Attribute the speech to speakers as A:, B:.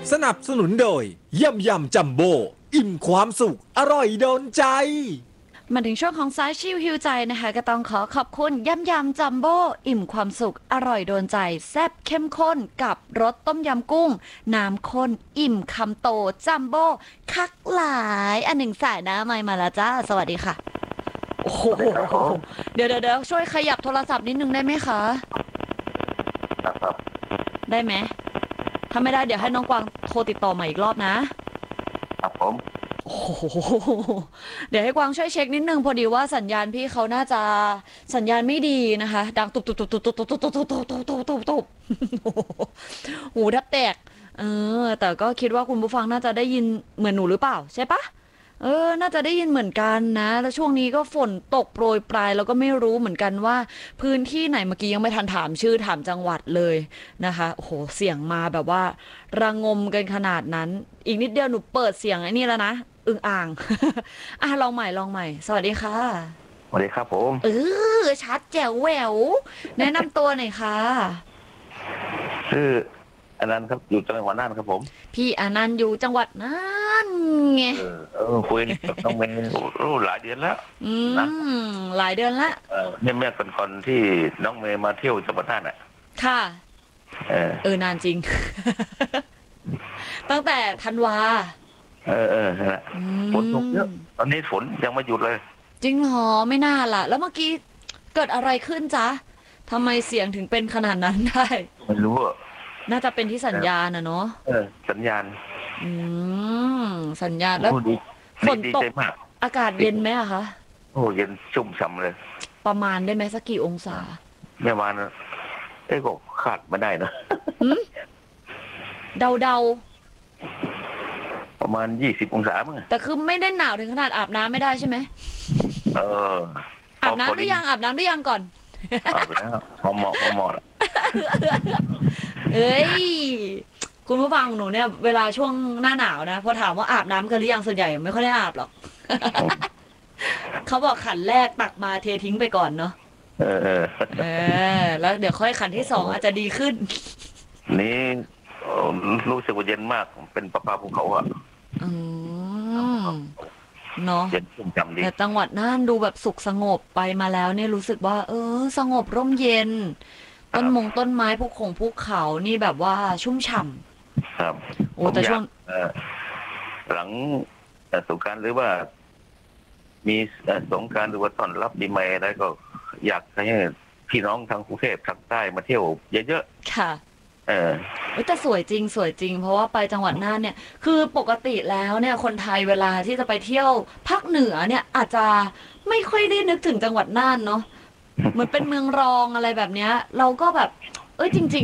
A: สนับสนุนโดยยำยำจัมโบ้อิ่มความสุขอร่อยโดนใจ
B: มาถึงช่วงของสายชิลฮิวใจนะคะก็ต้องขอขอบคุณยำยำจัมโบ้อิ่มความสุขอร่อยโดนใจแซ่บเข้มข้นกับรสต้มยำกุ้งน้ำข้นอิ่มคำโตจัมโบ้คักหลายอันหนึ่งสายน้ำมาแล้วจ้าสวัสดีค่ะโอ้โหเดี๋ยวช่วยขยับโทรศัพท์นิดนึงได้ไหมคะ
C: ครับ
B: ได้ไหมถ้าไม่ได้เดี๋ยวให้น้องกวางโทรติดต่อมาอีกรอบนะครับ
C: ผม
B: โอ้โหเดี๋ยวให้กวางช่วยเช็คนิดนึงพอดีว่าสัญญาณพี่เขาน่าจะสัญญาณไม่ดีนะคะดังตุบตุบตุบตุบตุบตุบตุบตุบตุบตุบตุบตุบตุบตุบหูแทบแตกแต่ก็คิดว่าคุณผู้ฟังน่าจะได้ยินเหมือนหนูหรือเปล่าใช่ปะน่าจะได้ยินเหมือนกันนะแล้วช่วงนี้ก็ฝนตกโปรยปลายแล้วก็ไม่รู้เหมือนกันว่าพื้นที่ไหนเมื่อกี้ยังไม่ทันถามชื่อถามจังหวัดเลยนะคะโอ้โหเสียงมาแบบว่าระงมกันขนาดนั้นอีกนิดเดียวหนูเปิดเสียงไอ้นี่แล้วนะอึ่งอ่าง ลองใหม่สวัสดีค่ะ
C: สวัสดีครับผม
B: ชัดแจ๋วแหววแนะนำตัวหน่อยค่ะ
C: ชื่ออนันต์ครับอยู่จังหวัดน่านครับผม
B: พี่อนันต์อยู่จังหวัดน่านไง
C: คุยกับน้องเมย์หลายเดือนแล้ว
B: นะหลายเดือนละ
C: เนี่ยก่อนที่น้องเมย์มาเที่ยวจังหวัดน่านอ่ะ
B: ค่ะนานจริง ตั้งแต่ธันวา
C: นั่นแหละฝนตกเยอะตอนนี้ฝนยังไม่หยุดเลย
B: จริงเหรอไม่น่าล่ะแล้วเมื่อกี้เกิดอะไรขึ้นจ๊ะทำไมเสียงถึงเป็นขนาดนั้นได้
C: ไม่รู้
B: น่าจะเป็นที่สัญญาณนะเนาะ
C: สัญญาณ
B: สัญญาณแล้วฝนตกอากาศเย็นไหมอะคะ
C: โอ้เย็นชุ่มฉ่ำเลย
B: ประมาณได้ไหมสักกี่องศา
C: ประมาณก็คาดไม่ได้นะ
B: เดา
C: ประมาณ20 องศามั้ง
B: แต่คือไม่ได้หนาวถึงขนาดอาบน้ำไม่ได้ใช่ไหมอาบน้ำหรือยังก่อน
C: อาบแล้วพอเหมาะ
B: คุณผู้ฟังหนูเนี่ยเวลาช่วงหน้าหนาวนะพอถามว่าอาบน้ำกันหรือยังส่วนใหญ่ไม่ค่อยได้อาบหรอก เขาบอกขันแรกตักมาเททิ้งไปก่อนเนาะแล้วเดี๋ยวค่อยขันที่2อาจจะดีขึ้น
C: นี่รู้สึกว่าเย็นมากเป็นประปาภูเขาอ่ะ
B: เนาะแต่จังหวัดน่านดูแบบสุขสงบไปมาแล้วเนี่ยรู้สึกว่าสงบร่มเย็นต้นไม้ภูเขานี่แบบว่าชุ่มฉ่
C: ำครับ
B: โอ้แต่ช่วง
C: หลังสงกรานต์หรือว่ามีสงกรานต์หรือว่าต้อนรับปีใหม่อะไรก็อยากให้พี่น้องทางกรุงเทพทางใต้มาเที่ยวเยอะ
B: ๆค่ะแต่สวยจริงเพราะว่าไปจังหวัดน่านเนี่ยคือปกติแล้วเนี่ยคนไทยเวลาที่จะไปเที่ยวภาคเหนือเนี่ยอาจจะไม่ค่อยได้นึกถึงจังหวัดน่านเนาะเหมือนเป็นเมืองรองอะไรแบบเนี้ยเราก็แบบจริง